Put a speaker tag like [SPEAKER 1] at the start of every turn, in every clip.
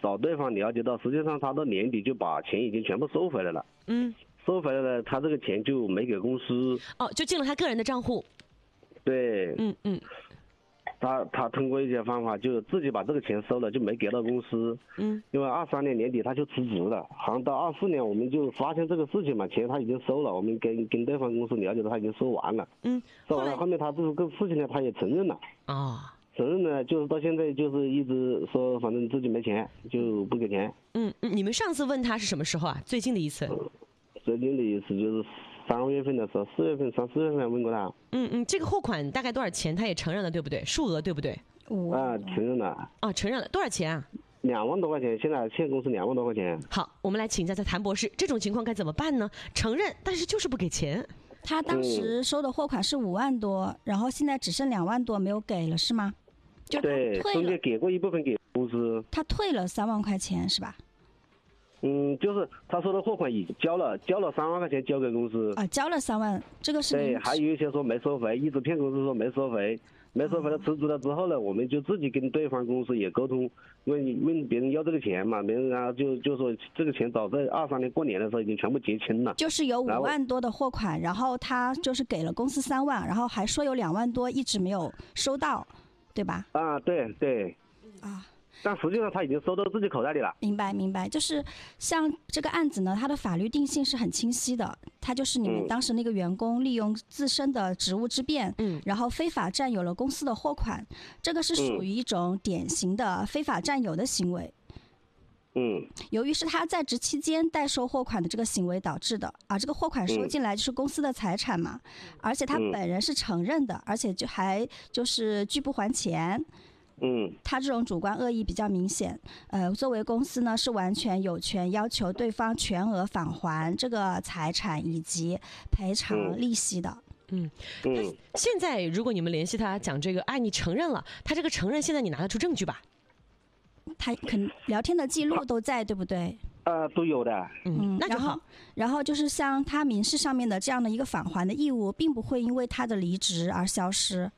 [SPEAKER 1] 找对方了解到，实际上他到年底就把钱已经全部收回来了。收回来了，他这个钱就没给公司。
[SPEAKER 2] 就进了他个人的账户。
[SPEAKER 1] 对。他通过一些方法，就自己把这个钱收了，就没给到公司。因为23年年底他就辞职了，好像到24年我们就发现这个事情嘛，钱他已经收了，我们跟对方公司了解到他已经收完了。收完了，后面他这个事情呢，他也承认了。承认了，就是到现在就是一直说，反正自己没钱就不给钱。
[SPEAKER 2] 你们上次问他是什么时候啊？最近的一次？
[SPEAKER 1] 最近的一次就是3月份的时候，4月份、3、4月份问过他。
[SPEAKER 2] 这个货款大概多少钱？他也承认了，对不对？数额对不对？
[SPEAKER 1] 承认了。
[SPEAKER 2] 承认了，多少钱啊
[SPEAKER 1] ？2万多块钱，现在欠公司2万多块钱。
[SPEAKER 2] 好，我们来请教一下谭博士，这种情况该怎么办呢？承认，但是就是不给钱。
[SPEAKER 3] 他当时收的货款是5万多，然后现在只剩2万多没有给了，是吗？就
[SPEAKER 1] 对，中间给过一部分给公司。他
[SPEAKER 3] 退了3万块钱是吧？
[SPEAKER 1] 就是他说的货款已经交了3万块钱交给公司。
[SPEAKER 3] 交了3万，这个是
[SPEAKER 1] 对，还有一些说没收回，一直骗公司说没收回。没收回了，辞职了之后呢，我们就自己跟对方公司也沟通，问别人要这个钱嘛，别人然后就说这个钱早在23年过年的时候已经全部结清了，
[SPEAKER 3] 就是有5万多的货款，然后他就是给了公司3万，然后还说有2万多一直没有收到，对吧？
[SPEAKER 1] 对。但实际上他已经收到自己口袋里了。
[SPEAKER 3] 明白，就是像这个案子呢，它的法律定性是很清晰的，它就是你们当时那个员工利用自身的职务之便，然后非法占有了公司的货款，这个是属于一种典型的非法占有的行为。由于是他在职期间代收货款的这个行为导致的这个货款收进来就是公司的财产嘛，而且他本人是承认的，而且还就是拒不还钱。他这种主观恶意比较明显，作为公司呢是完全有权要求对方全额返还这个财产以及赔偿利息的。
[SPEAKER 2] 那现在如果你们联系他讲这个，你承认了，他这个承认现在你拿得出证据吧？
[SPEAKER 3] 他聊天的记录都在，对不对？
[SPEAKER 1] 都有的。
[SPEAKER 2] 那就好。
[SPEAKER 3] 然后就是像他民事上面的这样的一个返还的义务，并不会因为他的离职而消失。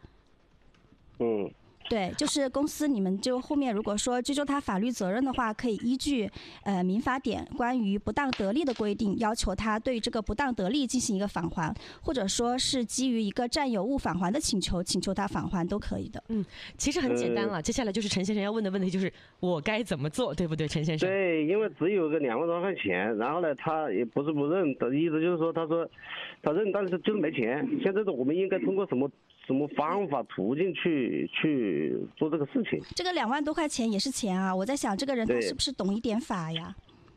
[SPEAKER 3] 对，就是公司你们就后面如果说追究他法律责任的话，可以依据民法典关于不当得利的规定，要求他对这个不当得利进行一个返还，或者说是基于一个占有物返还的请求他返还都可以的。
[SPEAKER 2] 其实很简单了。接下来就是陈先生要问的问题，就是我该怎么做，对不对，陈先生？
[SPEAKER 1] 对，因为只有个2万多块钱，然后呢，他也不是不认，的意思就是说，他说他认，但是就是没钱。现在我们应该通过什么方法途径去做这个事情？这个
[SPEAKER 3] 2万多块钱也是钱啊！我在想，这个人他是不是懂一点法呀？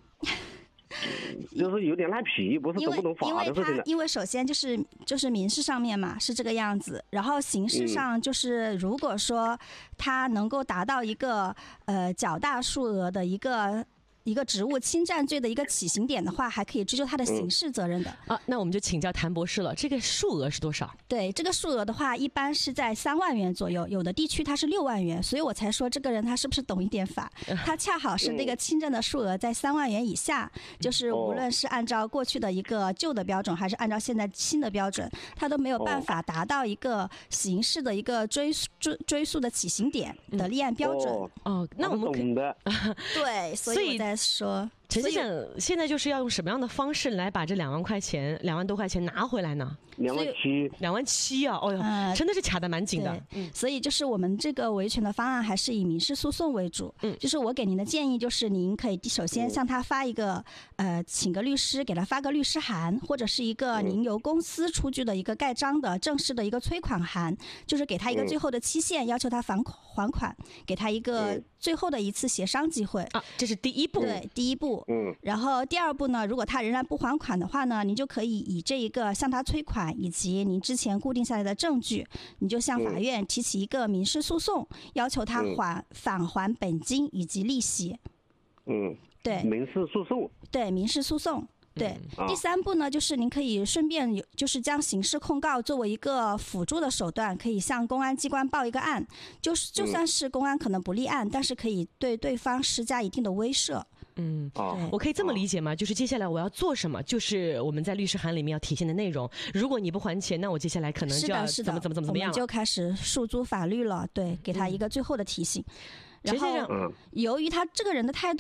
[SPEAKER 1] 就是有点赖皮，不是懂不懂法的事情的。
[SPEAKER 3] 因为首先就是民事上面嘛是这个样子，然后刑事上就是如果说他能够达到一个较大数额的一个职务侵占罪的一个起刑点的话，还可以追究他的刑事责任的。
[SPEAKER 2] 那我们就请教谭博士了，这个数额是多少？
[SPEAKER 3] 对，这个数额的话一般是在3万元左右，有的地区它是6万元，所以我才说这个人他是不是懂一点法，他恰好是那个侵占的数额在3万元以下，就是无论是按照过去的一个旧的标准，还是按照现在新的标准，他都没有办法达到一个刑事的一个追诉的起刑点的立案标准。
[SPEAKER 2] 那我们
[SPEAKER 1] 懂的。
[SPEAKER 3] 对，所以我在说
[SPEAKER 2] 陈先生现在就是要用什么样的方式来把这2万多块钱拿回来呢？2万7啊！真的是卡得蛮紧的。
[SPEAKER 3] 所以就是我们这个维权的方案还是以民事诉讼为主。就是我给您的建议就是您可以首先向他发一个请个律师，给他发个律师函，或者是一个您由公司出具的一个盖章的正式的一个催款函，就是给他一个最后的期限，要求他还款，给他一个最后的一次协商机会。
[SPEAKER 2] 这是第一步。
[SPEAKER 3] 对，第一步。然后第2步呢，如果他仍然不还款的话呢，您就可以以这一个向他催款以及您之前固定下来的证据，你就向法院提起一个民事诉讼，要求他返还本金以及利息。对，
[SPEAKER 1] 民事诉讼。
[SPEAKER 3] 对，民事诉讼。对，第3步呢，就是您可以顺便就是将刑事控告作为一个辅助的手段，可以向公安机关报一个案，就算是公安可能不立案，但是可以对对方施加一定的威慑。
[SPEAKER 2] 我可以这么理解吗？就是接下来我要做什么，就是我们在律师函里面要体现的内容。如果你不还钱，那我接下来可能就要怎么样了，
[SPEAKER 3] 我们就开始诉诸法律了。对，给他一个最后的提醒。然后由于他这个人的态度